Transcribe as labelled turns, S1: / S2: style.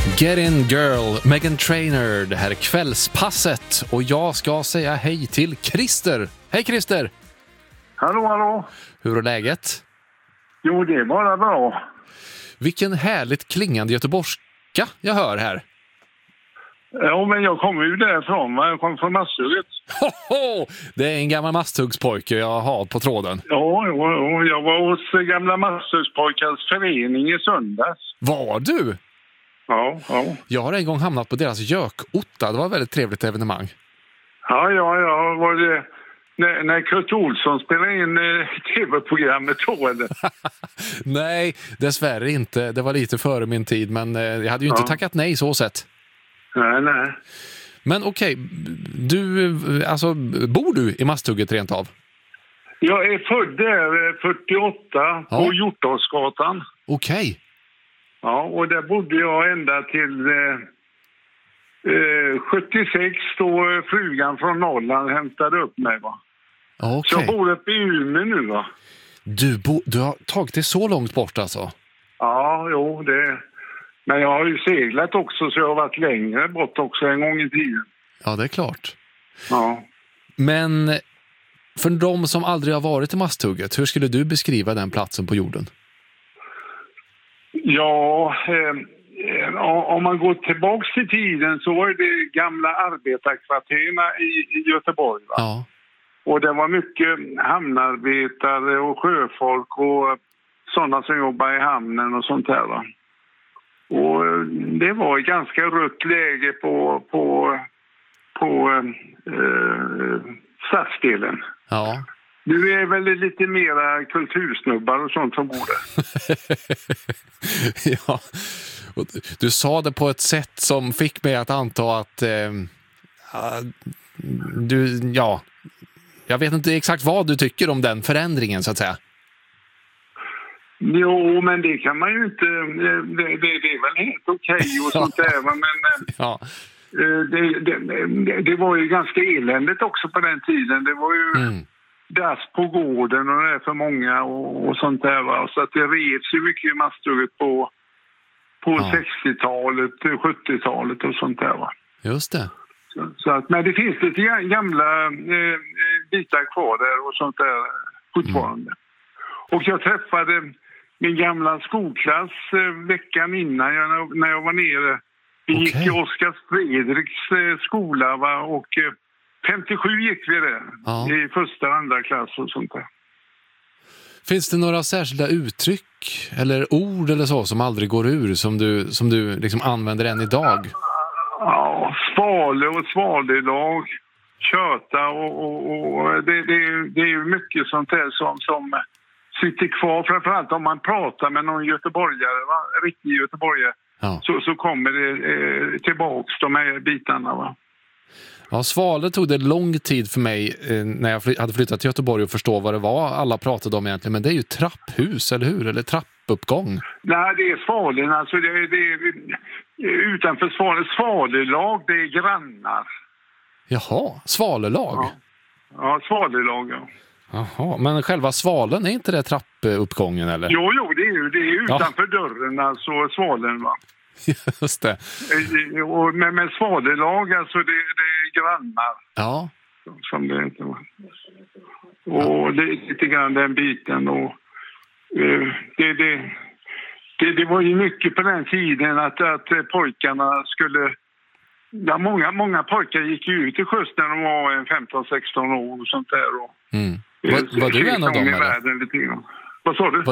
S1: Get in girl, Meghan Trainor. Det här är kvällspasset och jag ska säga hej till Christer. Hej Christer!
S2: Hallå, hallå.
S1: Hur är läget?
S2: Jo, det är bara bra.
S1: Vilken härligt klingande göteborgska jag hör här.
S2: Ja, men jag kommer ju därifrån. Jag kommer från Masthugget.
S1: Hoho! Det är en gammal Masthuggspojke jag har på tråden.
S2: Ja, jag var hos gamla Masthugspojkars förening i söndags.
S1: Var du?
S2: Ja.
S1: Jag har en gång hamnat på deras gökotta. Det var ett väldigt trevligt evenemang.
S2: Ja, var det när Kurt Olsson spelade in tv-programmet då, eller?
S1: Nej, dessvärre inte. Det var lite före min tid, men jag hade ju inte tackat nej så sett.
S2: Nej.
S1: Men okej, bor du i Masthugget rent av?
S2: Jag är född där 48 på Hjortholmsgatan.
S1: Okej.
S2: Ja, och där bodde jag ända till 76 då frugan från Norrland hämtade upp mig, va.
S1: Okay.
S2: Så jag bor uppe i Umeå nu, va.
S1: Du har tagit det så långt bort alltså?
S2: Ja, jo, det. Men jag har ju seglat också, så jag har varit längre bort också en gång i tiden.
S1: Ja, det är klart.
S2: Ja.
S1: Men för de som aldrig har varit i Masthugget, hur skulle du beskriva den platsen på jorden?
S2: Ja, om man går tillbaks till tiden så var det gamla arbetarkvarterna i Göteborg, va?
S1: Ja.
S2: Och det var mycket hamnarbetare och sjöfolk och sådana som jobbar i hamnen och sånt där, va. Och det var ett ganska rött läge på stadsdelen.
S1: Ja.
S2: Du är väl lite mera kultursnubbar och sånt som bor där.
S1: Ja. Du sa det på ett sätt som fick mig att anta att jag vet inte exakt vad du tycker om den förändringen, så att säga.
S2: Jo, men det kan man ju inte. Det är väl helt okej och sånt där. Men
S1: ja.
S2: Det var ju ganska eländigt också på den tiden. Det var ju dass på gården och det är för många och sånt där, va. Så att det revs ju mycket i Masthugget på 60-talet, 70-talet och sånt där, va.
S1: Just det.
S2: Så att, men det finns lite gamla bitar kvar där och sånt där fortfarande. Och jag träffade min gamla skolklass veckan innan när jag var nere. Vi gick i Oskar Fredriks skola, va, och 57 gick vi där i första och andra klass och sånt där.
S1: Finns det några särskilda uttryck eller ord eller så som aldrig går ur som du liksom använder än idag? Ja,
S2: svale och svalelag, köta och det är ju mycket sånt där som sitter kvar, framförallt om man pratar med någon göteborgare, va? Riktig göteborgare, så kommer det tillbaks de här bitarna, va.
S1: Ja, Svale tog det lång tid för mig när jag hade flyttat till Göteborg och förstå vad det var alla pratade om egentligen, men det är ju trapphus, eller hur? Eller trappuppgång? Nej, det är Svalen, alltså det är utanför Svalelag, det är grannar. Jaha, Svalelag? Ja, Svalelag, ja. Jaha, men själva Svalen, är inte det trappuppgången, eller? Jo, det är utanför dörren, alltså Svalen, va? Just det. Men Svalelag, alltså det är grannar. Ja. Som det heter, va? Och det är lite grann den biten, och det var ju mycket på den tiden att pojkarna skulle. Ja, många pojkar gick ju ut i sjöss när de var 15-16 år och sånt där. Och, var du en av dem, eller?
S2: Vad sa du?